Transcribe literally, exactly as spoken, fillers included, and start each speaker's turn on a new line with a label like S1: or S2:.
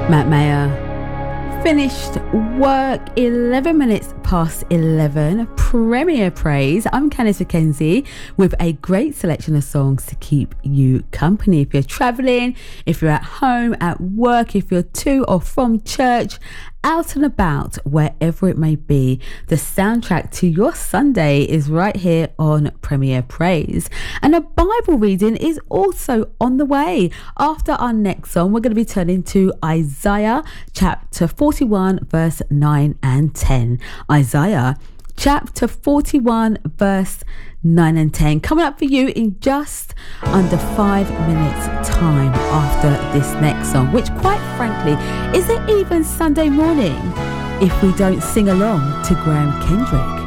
S1: Matt Mayer. Finished work eleven minutes past eleven. Premier Praise. I'm Candice McKenzie with a great selection of songs to keep you company. If you're traveling, if you're at home, at work, if you're to or from church, out and about, wherever it may be, the soundtrack to your Sunday is right here on Premier Praise. And a Bible reading is also on the way. After our next song, we're going to be turning to Isaiah chapter forty-one, verse nine and ten. Isaiah chapter forty-one, verse nine and ten. Coming up for you in just under five minutes time after this next song, which quite frankly, is it even Sunday morning if we don't sing along to Graham Kendrick?